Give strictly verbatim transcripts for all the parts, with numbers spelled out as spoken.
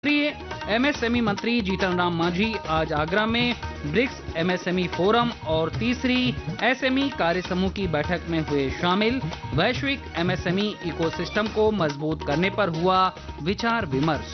केंद्रीय एमएसएमई मंत्री जीतन राम मांझी आज आगरा में ब्रिक्स एमएसएमई फोरम और तीसरी एसएमई कार्य समूह की बैठक में हुए शामिल। वैश्विक एमएसएमई इकोसिस्टम को मजबूत करने पर हुआ विचार विमर्श।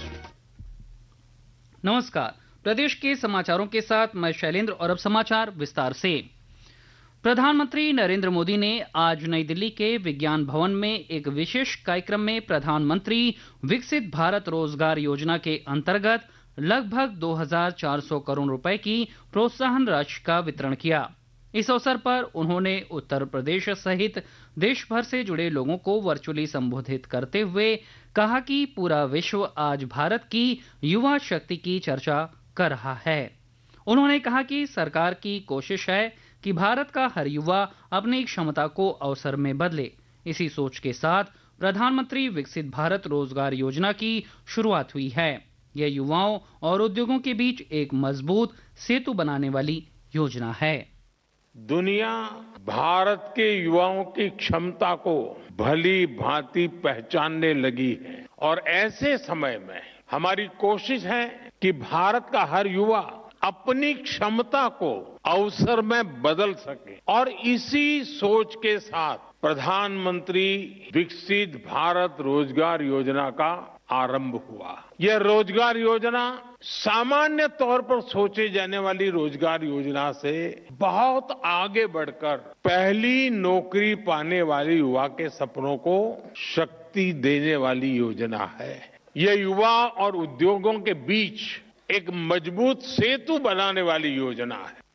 नमस्कार, प्रदेश के समाचारों के साथ मैं शैलेंद्र और अब समाचार विस्तार से। प्रधानमंत्री नरेंद्र मोदी ने आज नई दिल्ली के विज्ञान भवन में एक विशेष कार्यक्रम में प्रधानमंत्री विकसित भारत रोजगार योजना के अंतर्गत लगभग दो हज़ार चार सौ करोड़ रुपए की प्रोत्साहन राशि का वितरण किया। इस अवसर पर उन्होंने उत्तर प्रदेश सहित देश भर से जुड़े लोगों को वर्चुअली संबोधित करते हुए कहा कि पूरा विश्व आज भारत की युवा शक्ति की चर्चा कर रहा है। उन्होंने कहा कि सरकार की कोशिश है कि भारत का हर युवा अपनी क्षमता को अवसर में बदले। इसी सोच के साथ प्रधानमंत्री विकसित भारत रोजगार योजना की शुरुआत हुई है। यह युवाओं और उद्योगों के बीच एक मजबूत सेतु बनाने वाली योजना है। दुनिया भारत के युवाओं की क्षमता को भली भांति पहचानने लगी है और ऐसे समय में हमारी कोशिश है कि भारत का हर युवा अपनी क्षमता को अवसर में बदल सके और इसी सोच के साथ प्रधानमंत्री विकसित भारत रोजगार योजना का आरंभ हुआ। यह रोजगार योजना सामान्य तौर पर सोचे जाने वाली रोजगार योजना से बहुत आगे बढ़कर पहली नौकरी पाने वाले युवा के सपनों को शक्ति देने वाली योजना है। यह युवा और उद्योगों के बीच एक मजबूत सेतु बनाने वाली योजना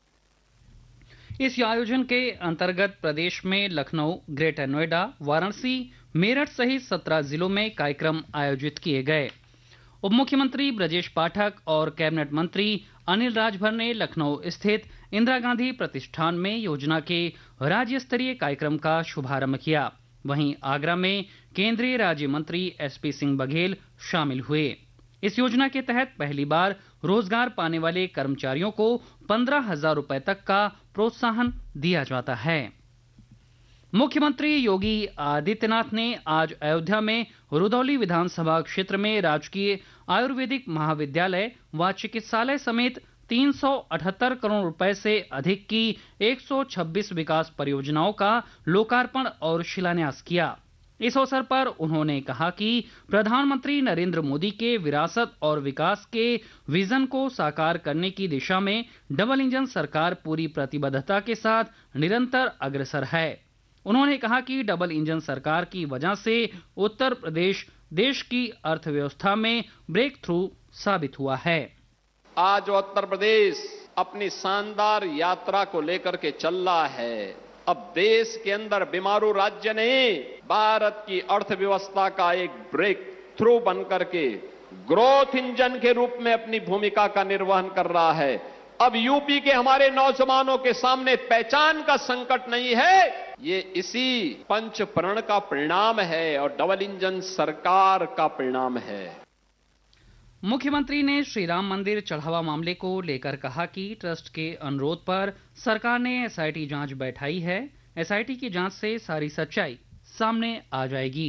है। इस आयोजन के अंतर्गत प्रदेश में लखनऊ, ग्रेटर नोएडा, वाराणसी, मेरठ सहित सत्रह जिलों में कार्यक्रम आयोजित किए गए। उप मुख्यमंत्री ब्रजेश पाठक और कैबिनेट मंत्री अनिल राजभर ने लखनऊ स्थित इंदिरा गांधी प्रतिष्ठान में योजना के राज्य स्तरीय कार्यक्रम का शुभारंभ किया। वहीं आगरा में केंद्रीय राज्य मंत्री एसपी सिंह बघेल शामिल हुए। इस योजना के तहत पहली बार रोजगार पाने वाले कर्मचारियों को पंद्रह हजार रुपए तक का प्रोत्साहन दिया जाता है। मुख्यमंत्री योगी आदित्यनाथ ने आज अयोध्या में रुधौली विधानसभा क्षेत्र में राजकीय आयुर्वेदिक महाविद्यालय व चिकित्सालय समेत तीन सौ अठहत्तर करोड़ रुपए से अधिक की एक सौ छब्बीस विकास परियोजनाओं का लोकार्पण और शिलान्यास किया। इस अवसर पर उन्होंने कहा कि प्रधानमंत्री नरेंद्र मोदी के विरासत और विकास के विजन को साकार करने की दिशा में डबल इंजन सरकार पूरी प्रतिबद्धता के साथ निरंतर अग्रसर है। उन्होंने कहा कि डबल इंजन सरकार की वजह से उत्तर प्रदेश देश की अर्थव्यवस्था में ब्रेक थ्रू साबित हुआ है। आज उत्तर प्रदेश अपनी शानदार यात्रा को लेकर के चल रहा है। अब देश के अंदर बीमारू राज्य नहीं, भारत की अर्थव्यवस्था का एक ब्रेक थ्रू बनकर के ग्रोथ इंजन के रूप में अपनी भूमिका का निर्वहन कर रहा है। अब यूपी के हमारे नौजवानों के सामने पहचान का संकट नहीं है, ये इसी पंच प्रण का परिणाम है और डबल इंजन सरकार का परिणाम है। मुख्यमंत्री ने श्री राम मंदिर चढ़ावा मामले को लेकर कहा कि ट्रस्ट के अनुरोध पर सरकार ने एसआईटी जांच बैठाई है। एसआईटी की जांच से सारी सच्चाई सामने आ जाएगी।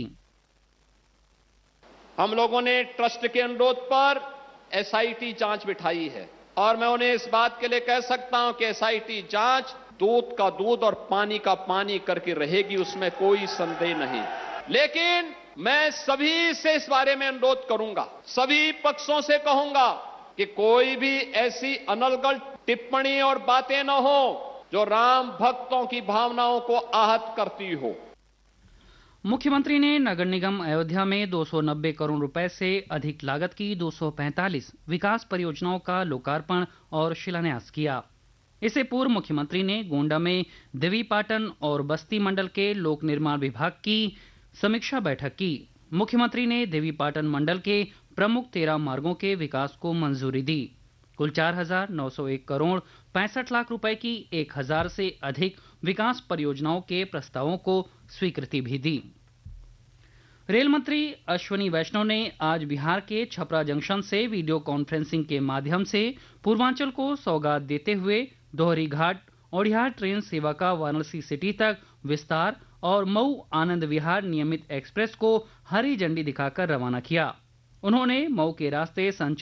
हम लोगों ने ट्रस्ट के अनुरोध पर एसआईटी जांच बिठाई है और मैं उन्हें इस बात के लिए कह सकता हूं कि एसआईटी जांच दूध का दूध और पानी का पानी करके रहेगी, उसमें कोई संदेह नहीं। लेकिन मैं सभी से इस बारे में अनुरोध करूंगा, सभी पक्षों से कहूंगा कि कोई भी ऐसी अनर्गल टिप्पणी और बातें न हो जो राम भक्तों की भावनाओं को आहत करती हो। मुख्यमंत्री ने नगर निगम अयोध्या में दो सौ नब्बे करोड़ रुपए से अधिक लागत की दो सौ पैंतालीस विकास परियोजनाओं का लोकार्पण और शिलान्यास किया। इससे पूर्व मुख्यमंत्री ने गोंडा में देवीपाटन और बस्ती मंडल के लोक निर्माण विभाग की समीक्षा बैठक की। मुख्यमंत्री ने देवीपाटन मंडल के प्रमुख तेरह मार्गों के विकास को मंजूरी दी। कुल चार हजार नौ सौ एक करोड़ पैंसठ लाख रुपए की एक हजार से अधिक विकास परियोजनाओं के प्रस्तावों को स्वीकृति भी दी। रेल मंत्री अश्विनी वैष्णव ने आज बिहार के छपरा जंक्शन से वीडियो कॉन्फ्रेंसिंग के माध्यम से पूर्वांचल को सौगात देते हुए दोहरी घाट ओडिया ट्रेन सेवा का वाराणसी सिटी तक विस्तार और मऊ आनंद विहार नियमित एक्सप्रेस को हरी झंडी दिखाकर रवाना किया। उन्होंने मऊ के रास्ते संचार